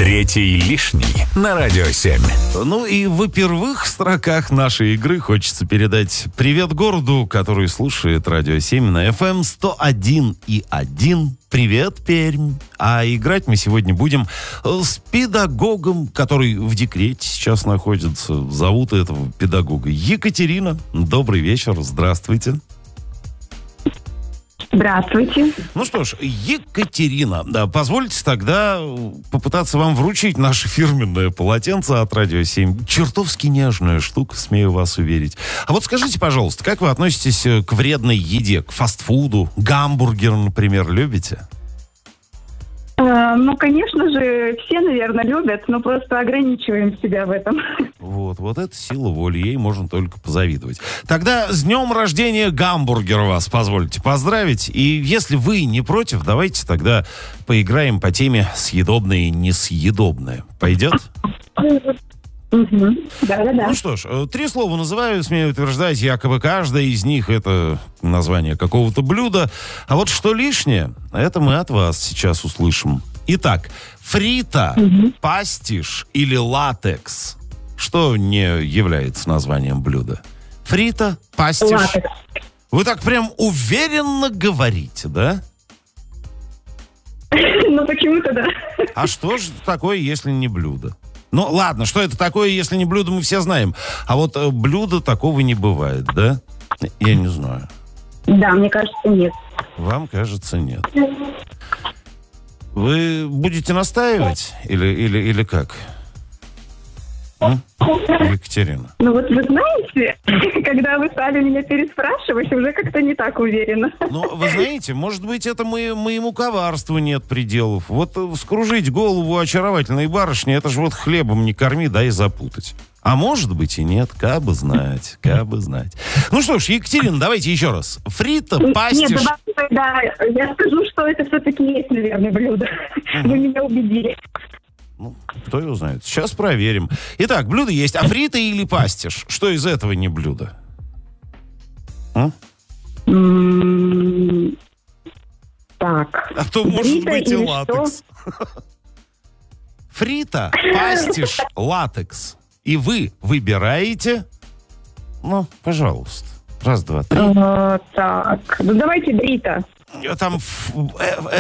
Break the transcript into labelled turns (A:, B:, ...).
A: Третий лишний на Радио 7.
B: Ну и в первых строках нашей игры хочется передать привет городу, который слушает Радио 7 на FM 101,1. Привет, Пермь. А играть мы сегодня будем с педагогом, который в декрете сейчас находится. Зовут этого педагога Екатерина. Добрый вечер, здравствуйте.
C: Здравствуйте.
B: Ну что ж, Екатерина, позвольте тогда попытаться вам вручить наше фирменное полотенце от Радио 7. Чертовски нежная штука, смею вас уверить. А вот скажите, пожалуйста, как вы относитесь к вредной еде, к фастфуду? Гамбургер, например, любите?
C: Ну, конечно же, все, наверное, любят, но просто ограничиваем себя в этом.
B: Вот это сила воли, ей можно только позавидовать. Тогда с днем рождения гамбургера вас позвольте поздравить. И если вы не против, давайте тогда поиграем по теме «Съедобное и несъедобное». Пойдет?
C: Да.
B: Ну что ж, 3 слова называю, смею утверждать, якобы каждое из них это название какого-то блюда. А вот что лишнее, это мы от вас сейчас услышим. Итак, фрита, пастиш или латекс? Что не является названием блюда? Фрита, пастиш?
C: Латекс.
B: Вы так прям уверенно говорите, да?
C: Ну, почему-то да.
B: А что же такое, если не блюдо? Ну, ладно, что это такое, если не блюдо, мы все знаем. А вот блюда такого не бывает, да? Я не знаю.
C: Да, мне кажется, нет.
B: Вам кажется, нет. Вы будете настаивать? Или как? Екатерина.
C: Ну, вот вы знаете, когда вы стали меня переспрашивать, уже как-то не так уверенно.
B: Ну, вы знаете, может быть, это моему коварству нет пределов. Вот вскружить голову очаровательной барышни, это же вот хлебом не корми, дай запутать. А может быть и нет, кабы знать. Ну что ж, Екатерина, давайте еще раз. Фрита, пастиш...
C: Нет, да, я скажу, что это все-таки есть, наверное, блюдо. Вы меня убедили.
B: Ну, кто его знает. Сейчас проверим. Итак, блюдо есть. А фрита или пастиш? Что из этого не блюдо?
C: Так.
B: А то может быть и латекс. Фрита, пастиш, латекс. И вы выбираете... Ну, пожалуйста. Раз, два, три.
C: Так, ну давайте брита.
B: Там